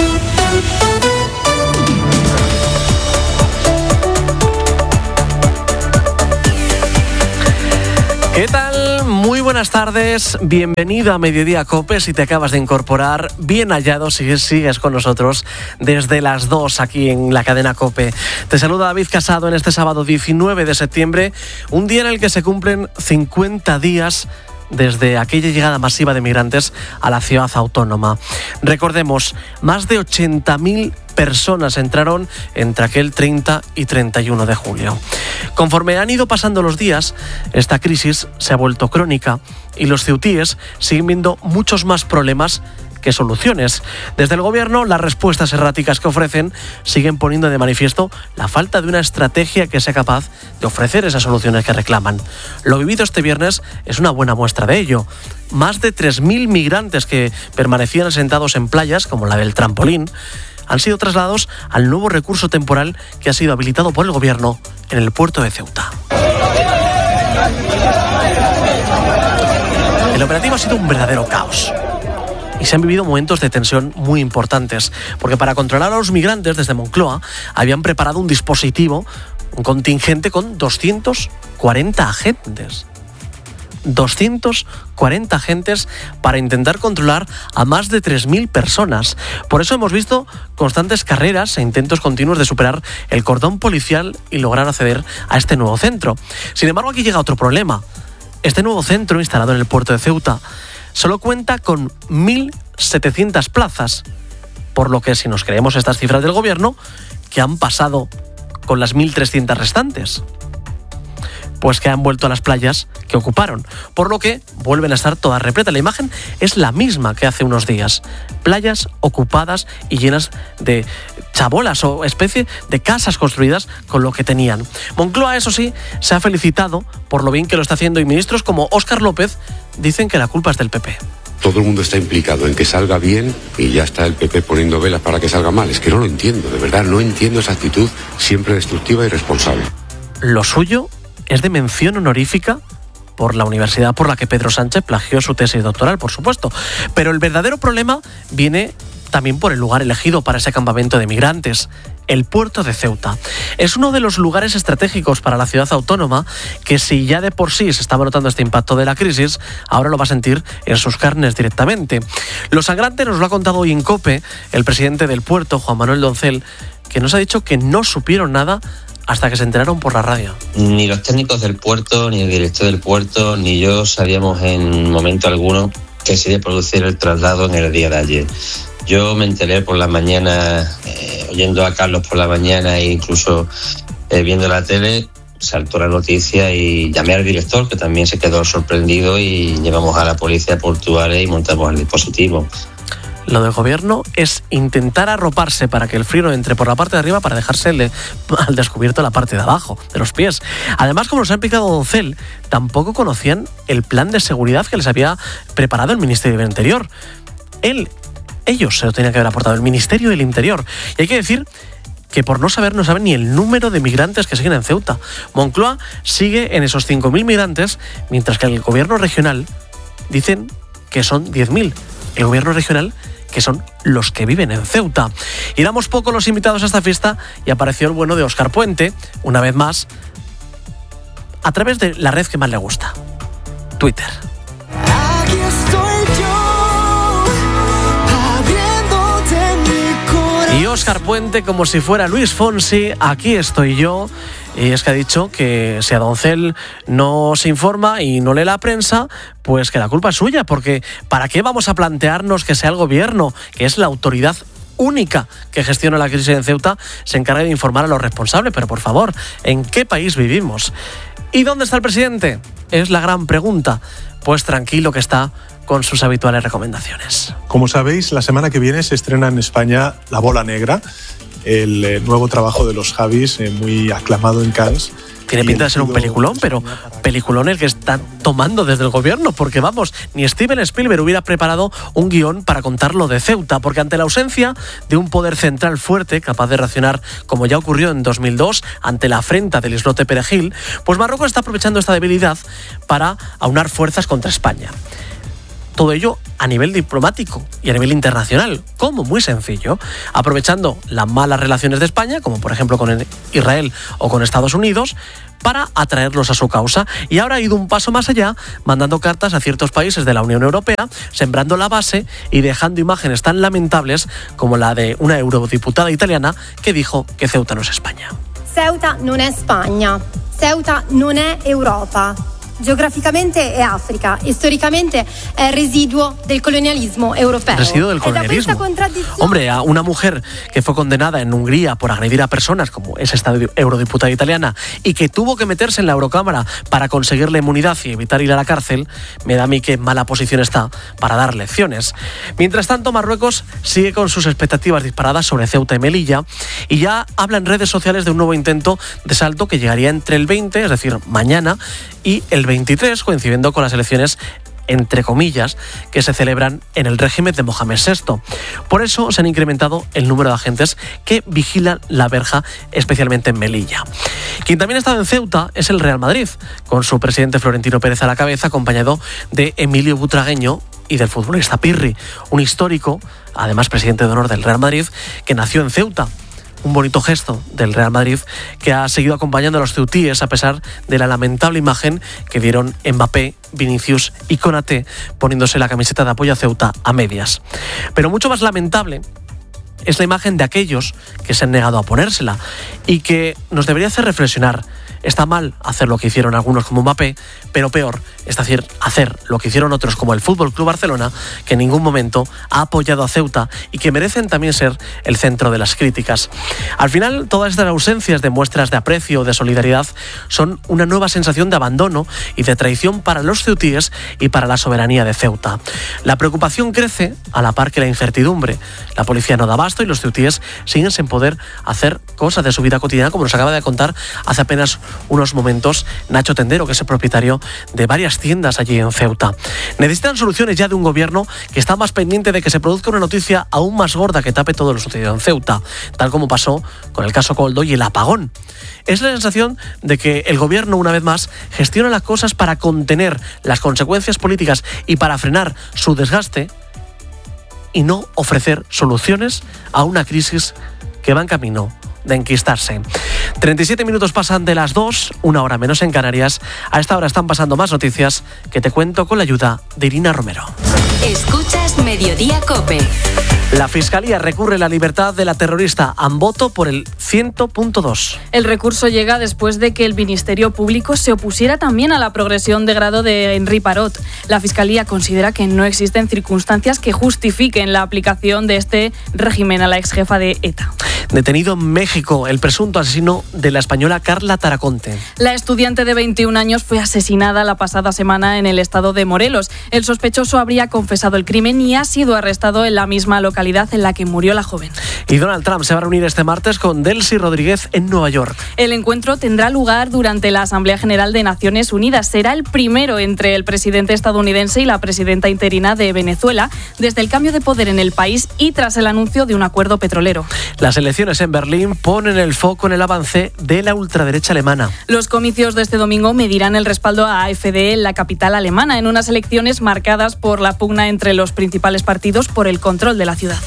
¿Qué tal? Muy buenas tardes, bienvenido a Mediodía COPE. Si te acabas de incorporar, bien hallado si sigues con nosotros desde las dos aquí en la cadena COPE. Te saluda David Casado en este sábado diecinueve de septiembre, un día en el que se cumplen cincuenta días desde aquella llegada masiva de migrantes a la ciudad autónoma. Recordemos, más de ochenta mil personas entraron entre aquel treinta y treinta y uno de julio. Conforme han ido pasando los días, esta crisis se ha vuelto crónica y los ceutíes siguen viendo muchos más problemas que soluciones. Desde el gobierno, las respuestas erráticas que ofrecen siguen poniendo de manifiesto la falta de una estrategia que sea capaz de ofrecer esas soluciones que reclaman. Lo vivido este viernes es una buena muestra de ello. Más de tres mil migrantes que permanecían asentados en playas, como la del Trampolín, han sido trasladados al nuevo recurso temporal que ha sido habilitado por el gobierno en el puerto de Ceuta. El operativo ha sido un verdadero caos. Y se han vivido momentos de tensión muy importantes, porque para controlar a los migrantes desde Moncloa habían preparado un dispositivo, un contingente con doscientos cuarenta agentes. doscientos cuarenta agentes para intentar controlar a más de tres mil personas. Por eso hemos visto constantes carreras e intentos continuos de superar el cordón policial y lograr acceder a este nuevo centro. Sin embargo, aquí llega otro problema. Este nuevo centro, instalado en el puerto de Ceuta, solo cuenta con mil setecientas plazas, por lo que, si nos creemos estas cifras del gobierno, ¿qué han pasado con las mil trescientas restantes? Pues que han vuelto a las playas que ocuparon, por lo que vuelven a estar todas repletas. La imagen es la misma que hace unos días. Playas ocupadas y llenas de chabolas o especie de casas construidas con lo que tenían. Moncloa, eso sí, se ha felicitado por lo bien que lo está haciendo y ministros como Óscar López dicen que la culpa es del P P. Todo el mundo está implicado en que salga bien y ya está el P P poniendo velas para que salga mal. Es que no lo entiendo, de verdad, no entiendo esa actitud siempre destructiva y irresponsable. Lo suyo es de mención honorífica por la universidad por la que Pedro Sánchez plagió su tesis doctoral, por supuesto. Pero el verdadero problema viene también por el lugar elegido para ese campamento de migrantes, el puerto de Ceuta. Es uno de los lugares estratégicos para la ciudad autónoma que, si ya de por sí se estaba notando este impacto de la crisis, ahora lo va a sentir en sus carnes directamente. Lo sangrante nos lo ha contado hoy en COPE el presidente del puerto, Juan Manuel Doncel, que nos ha dicho que no supieron nada hasta que se enteraron por la radio. Ni los técnicos del puerto, ni el director del puerto, ni yo sabíamos en momento alguno que se iba a producir el traslado en el día de ayer. Yo me enteré por la mañana, eh, oyendo a Carlos por la mañana e incluso eh, viendo la tele, saltó la noticia y llamé al director, que también se quedó sorprendido, y llevamos a la policía portuaria y montamos el dispositivo. Lo del gobierno es intentar arroparse para que el frío no entre por la parte de arriba para dejarse el de, al descubierto la parte de abajo, de los pies. Además, como nos ha explicado Doncel, tampoco conocían el plan de seguridad que les había preparado el Ministerio del Interior. Él, ellos se lo tenían que haber aportado, el Ministerio del Interior. Y hay que decir que por no saber no saben ni el número de migrantes que siguen en Ceuta. Moncloa sigue en esos cinco mil migrantes, mientras que el gobierno regional dicen que son diez mil. El gobierno regional que son los que viven en Ceuta. Y éramos pocos los invitados a esta fiesta y apareció el bueno de Óscar Puente, una vez más, a través de la red que más le gusta, Twitter. Aquí estoy yo, abriéndote mi corazón. Y Óscar Puente, como si fuera Luis Fonsi, aquí estoy yo. Y es que ha dicho que si a Doncel no se informa y no lee la prensa, pues que la culpa es suya, porque ¿para qué vamos a plantearnos que sea el gobierno, que es la autoridad única que gestiona la crisis en Ceuta, se encargue de informar a los responsables? Pero por favor, ¿en qué país vivimos? ¿Y dónde está el presidente? Es la gran pregunta. Pues tranquilo que está con sus habituales recomendaciones. Como sabéis, la semana que viene se estrena en España La Bola Negra, el eh, nuevo trabajo de los Javis, eh, muy aclamado en Cannes. Tiene pinta de ser un peliculón, pero peliculón el que está tomando desde el gobierno, porque vamos, ni Steven Spielberg hubiera preparado un guión para contar lo de Ceuta, porque ante la ausencia de un poder central fuerte, capaz de reaccionar como ya ocurrió en dos mil dos, ante la afrenta del islote Perejil, pues Marruecos está aprovechando esta debilidad para aunar fuerzas contra España. Todo ello a nivel diplomático y a nivel internacional. ¿Cómo? Muy sencillo. Aprovechando las malas relaciones de España, como por ejemplo con Israel o con Estados Unidos, para atraerlos a su causa. Y ahora ha ido un paso más allá, mandando cartas a ciertos países de la Unión Europea, sembrando la base y dejando imágenes tan lamentables como la de una eurodiputada italiana que dijo que Ceuta no es España. Ceuta non è Spagna, Ceuta non è Europa. Geograficamente è Africa e storicamente è residuo del colonialismo europeo. Residuo del colonialismo. Hombre, a una mujer que fue condenada en Hungría por agredir a personas, como es esta eurodiputada italiana, y que tuvo que meterse en la Eurocámara para conseguir la inmunidad y evitar ir a la cárcel, me da a mí que en mala posición está para dar lecciones. Mientras tanto, Marruecos sigue con sus expectativas disparadas sobre Ceuta y Melilla y ya habla en redes sociales de un nuevo intento de salto que llegaría entre el veinte, es decir, mañana, y el veintitrés, coincidiendo con las elecciones, entre comillas, que se celebran en el régimen de Mohamed sexto. Por eso se han incrementado el número de agentes que vigilan la verja, especialmente en Melilla. Quien también ha estado en Ceuta es el Real Madrid, con su presidente Florentino Pérez a la cabeza, acompañado de Emilio Butragueño y del futbolista Pirri, un histórico, además presidente de honor del Real Madrid, que nació en Ceuta. Un bonito gesto del Real Madrid que ha seguido acompañando a los ceutíes a pesar de la lamentable imagen que dieron Mbappé, Vinicius y Konaté poniéndose la camiseta de apoyo a Ceuta a medias. Pero mucho más lamentable es la imagen de aquellos que se han negado a ponérsela y que nos debería hacer reflexionar. Está mal hacer lo que hicieron algunos como Mbappé, pero peor es decir, hacer lo que hicieron otros como el F C Barcelona, que en ningún momento ha apoyado a Ceuta y que merecen también ser el centro de las críticas. Al final, todas estas ausencias de muestras de aprecio o de solidaridad son una nueva sensación de abandono y de traición para los ceutíes y para la soberanía de Ceuta. La preocupación crece a la par que la incertidumbre. La policía no da abasto y los ceutíes siguen sin poder hacer cosas de su vida cotidiana, como nos acaba de contar hace apenas unos momentos Nacho Tendero, que es el propietario de varias tiendas allí en Ceuta. Necesitan soluciones ya de un gobierno que está más pendiente de que se produzca una noticia aún más gorda que tape todo lo sucedido en Ceuta, tal como pasó con el caso Koldo y el apagón. Es la sensación de que el gobierno, una vez más, gestiona las cosas para contener las consecuencias políticas y para frenar su desgaste, y no ofrecer soluciones a una crisis que va en camino de enquistarse. treinta y siete minutos pasan de las dos, una hora menos en Canarias. A esta hora están pasando más noticias que te cuento con la ayuda de Irina Romero. Escuchas Mediodía COPE. La Fiscalía recurre la libertad de la terrorista Amboto por el cien punto dos. El recurso llega después de que el Ministerio Público se opusiera también a la progresión de grado de Henri Parot. La Fiscalía considera que no existen circunstancias que justifiquen la aplicación de este régimen a la exjefa de ETA. Detenido en México el presunto asesino de la española Carla Taraconte. La estudiante de veintiún años fue asesinada la pasada semana en el estado de Morelos. El sospechoso habría confesado el crimen y ha sido arrestado en la misma localidad en la que murió la joven. Y Donald Trump se va a reunir este martes con Delcy Rodríguez en Nueva York. El encuentro tendrá lugar durante la Asamblea General de Naciones Unidas. Será el primero entre el presidente estadounidense y la presidenta interina de Venezuela desde el cambio de poder en el país y tras el anuncio de un acuerdo petrolero. Las elecciones en Berlín ponen el foco en el avance de la ultraderecha alemana. Los comicios de este domingo medirán el respaldo a AfD en la capital alemana, en unas elecciones marcadas por la pugna entre los principales partidos por el control de la ciudad.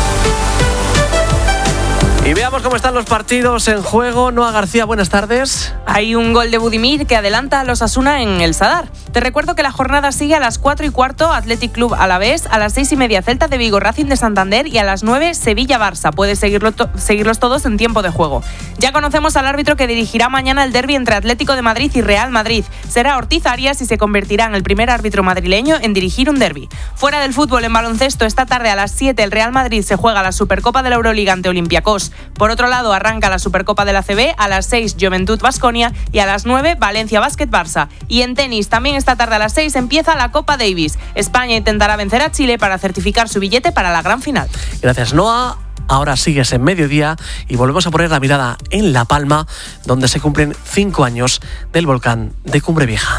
Y veamos cómo están los partidos en juego. Noa García, buenas tardes. Hay un gol de Budimir que adelanta a los Osasuna en el Sadar. Te recuerdo que la jornada sigue a las cuatro y cuarto Athletic Club Alavés, a las seis y media Celta de Vigo Racing de Santander y a las nueve Sevilla Barça. Puedes seguirlo to- seguirlos todos en tiempo de juego. Ya conocemos al árbitro que dirigirá mañana el derbi entre Atlético de Madrid y Real Madrid. Será Ortiz Arias y se convertirá en el primer árbitro madrileño en dirigir un derbi. Fuera del fútbol, en baloncesto, esta tarde a las siete el Real Madrid se juega la Supercopa de la Euroliga ante Olympiacos. Por otro lado, arranca la Supercopa de la A C B, a las seis Juventud Baskonia y a las nueve Valencia Basket Barça. Y en tenis, también esta tarde a las seis empieza la Copa Davis. España intentará vencer a Chile para certificar su billete para la gran final. Gracias, Noa. Ahora sigues en Mediodía y volvemos a poner la mirada en La Palma, donde se cumplen cinco años del volcán de Cumbre Vieja.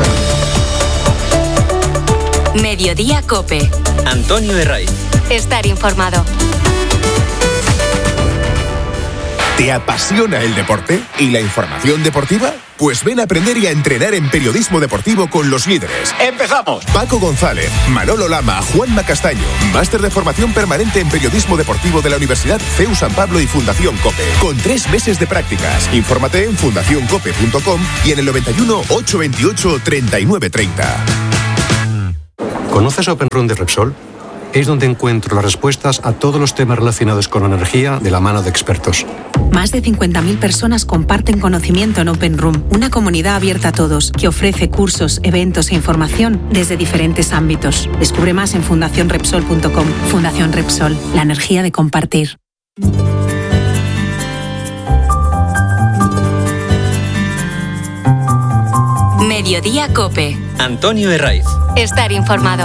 Mediodía COPE. Antonio Herraiz. Estar informado. ¿Te apasiona el deporte y la información deportiva? Pues ven a aprender y a entrenar en periodismo deportivo con los líderes. ¡Empezamos! Paco González, Manolo Lama, Juanma Castaño. Máster de formación permanente en periodismo deportivo de la Universidad C E U San Pablo y Fundación COPE. Con tres meses de prácticas. Infórmate en fundación cope punto com y en el noventa y uno, ochocientos veintiocho, treinta y nueve treinta. ¿Conoces OpenRun de Repsol? Es donde encuentro las respuestas a todos los temas relacionados con la energía de la mano de expertos. Más de cincuenta mil personas comparten conocimiento en Open Room, una comunidad abierta a todos que ofrece cursos, eventos e información desde diferentes ámbitos. Descubre más en fundación repsol punto com. Fundación Repsol, la energía de compartir. Mediodía COPE. Antonio Herraiz. Estar informado.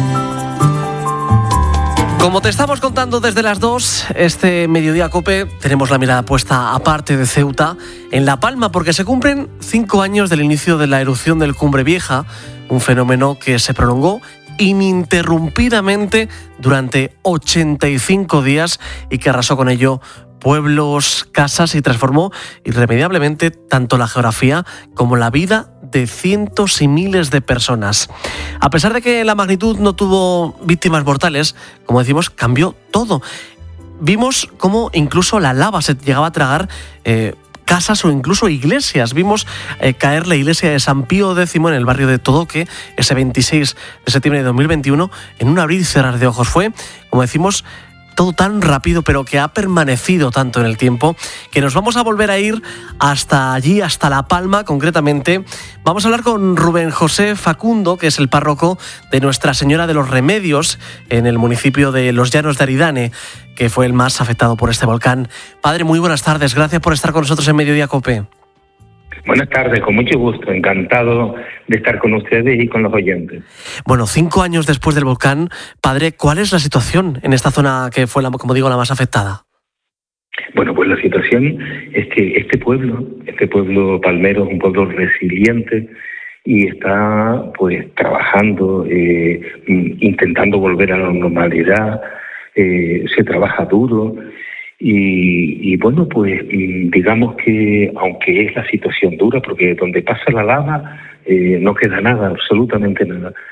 Como te estamos contando desde las dos, este Mediodía COPE tenemos la mirada puesta, aparte de Ceuta, en La Palma, porque se cumplen cinco años del inicio de la erupción del Cumbre Vieja, un fenómeno que se prolongó ininterrumpidamente durante ochenta y cinco días y que arrasó con ello pueblos, casas y transformó irremediablemente tanto la geografía como la vida de cientos y miles de personas. A pesar de que la magnitud no tuvo víctimas mortales, como decimos, cambió todo. Vimos cómo incluso la lava se llegaba a tragar eh, casas o incluso iglesias. Vimos eh, caer la iglesia de San Pío X en el barrio de Todoque, ese veintiséis de septiembre de dos mil veintiuno, en un abrir y cerrar de ojos. Fue, como decimos, todo tan rápido, pero que ha permanecido tanto en el tiempo, que nos vamos a volver a ir hasta allí, hasta La Palma, concretamente. Vamos a hablar con Rubén José Facundo, que es el párroco de Nuestra Señora de los Remedios, en el municipio de Los Llanos de Aridane, que fue el más afectado por este volcán. Padre, muy buenas tardes, gracias por estar con nosotros en Mediodía COPE. Buenas tardes, con mucho gusto, encantado de estar con ustedes y con los oyentes. Bueno, cinco años después del volcán, padre, ¿cuál es la situación en esta zona que fue, la, como digo, la más afectada? Bueno, pues la situación es que este pueblo, este pueblo palmero es un pueblo resiliente y está pues trabajando, eh, intentando volver a la normalidad, eh, se trabaja duro. Y, y bueno, pues digamos que aunque es la situación dura, porque donde pasa la lava eh, no queda nada, absolutamente nada,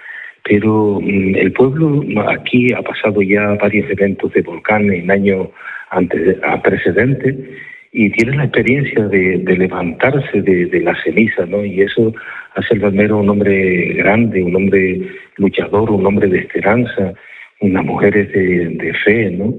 pero mm, el pueblo aquí ha pasado ya varios eventos de volcán en años antes, a precedentes, y tiene la experiencia de, de levantarse de, de la ceniza, ¿no? Y eso hace al balmero un hombre grande, un hombre luchador, un hombre de esperanza, unas mujeres de, de fe, ¿no?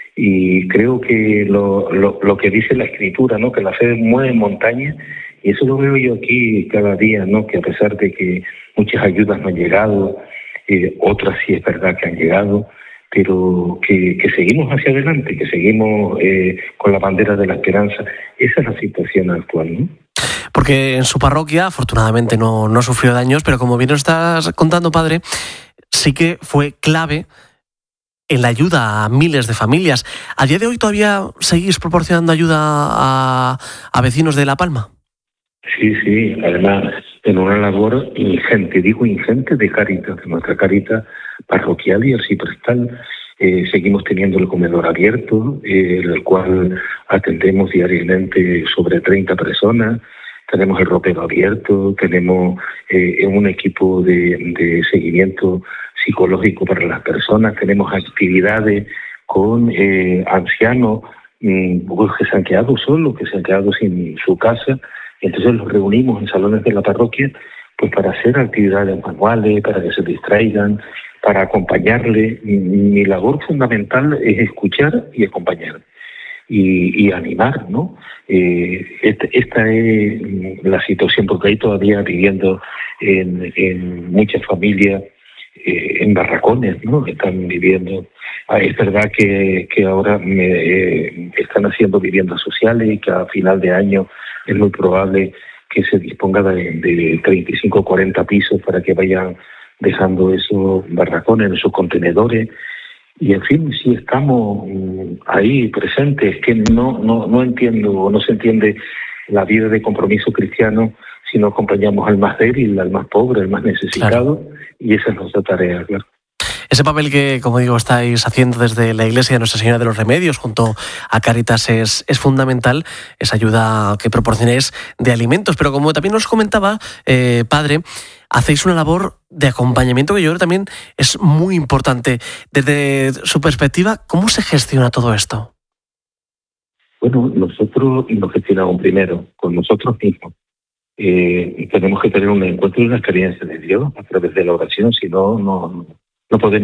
Y creo que lo, lo, lo que dice la Escritura, ¿no? Que la fe mueve montañas, y eso lo veo yo aquí cada día, ¿no? Que a pesar de que muchas ayudas no han llegado, eh, otras sí es verdad que han llegado, pero que, que seguimos hacia adelante, que seguimos eh, con la bandera de la esperanza. Esa es la situación actual, ¿no? Porque en su parroquia, afortunadamente, no, no sufrió daños, pero como bien nos estás contando, padre, sí que fue clave en la ayuda a miles de familias. ¿A día de hoy todavía seguís proporcionando ayuda a, a vecinos de La Palma? Sí, sí, además en una labor ingente, digo ingente, de Cáritas, de nuestra Cáritas parroquial y arciprestal. Eh, seguimos teniendo el comedor abierto, eh, el cual atendemos diariamente sobre treinta personas. Tenemos el ropero abierto, tenemos eh, un equipo de, de seguimiento psicológico para las personas, tenemos actividades con eh, ancianos mmm, que se han quedado solos, que se han quedado sin su casa. Entonces los reunimos en salones de la parroquia pues para hacer actividades manuales, para que se distraigan, para acompañarle. Mi, mi labor fundamental es escuchar y acompañar y, y animar, ¿no? Eh, esta, esta es la situación, porque hay todavía viviendo en, en muchas familias eh, en barracones, ¿no? Están viviendo. Ah, es verdad que, que ahora me, eh, están haciendo viviendas sociales y que a final de año es muy probable que se disponga de, de treinta y cinco o cuarenta pisos para que vayan dejando esos barracones, esos contenedores. Y en fin, si estamos ahí presentes, que no, no, no entiendo o no se entiende la vida de compromiso cristiano si no acompañamos al más débil, al más pobre, al más necesitado, claro. Y esa es nuestra tarea, claro. Ese papel que, como digo, estáis haciendo desde la Iglesia de Nuestra Señora de los Remedios junto a Cáritas es, es fundamental, esa ayuda que proporcionáis de alimentos. Pero como también nos comentaba, eh, padre, hacéis una labor de acompañamiento que yo creo también es muy importante. Desde su perspectiva, ¿cómo se gestiona todo esto? Bueno, nosotros lo gestionamos primero con nosotros mismos. Eh, tenemos que tener un encuentro y una experiencia de Dios a través de la oración, si no, no, no podemos